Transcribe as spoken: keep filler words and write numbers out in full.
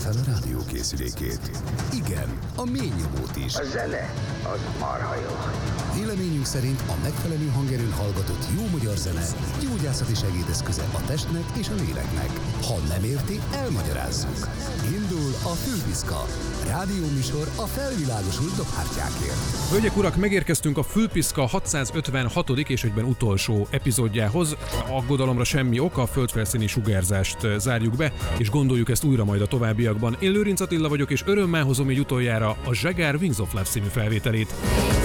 fel a rádiókészülékét. Igen, a mély nyomót is. A zene az marha jó. Véleményünk szerint a megfelelő hangerőn hallgatott jó magyar zene gyógyászati segédeszköze a testnek és a léleknek. Ha nem érti, elmagyarázzuk. Indul a Fülpiszka, rádióműsor a felvilágosult dobhártyákért. Hölgyek, urak, megérkeztünk a Fülpiszka hatszázötvenhatodik és egyben utolsó epizódjához. Aggodalomra semmi ok, a földfelszíni sugárzást zárjuk be, és gondoljuk ezt újra majd a továbbiakban. Én Lőrinc Attila vagyok, és örömmel hozom így utoljára a Zsagár Wings of Love című felvételét.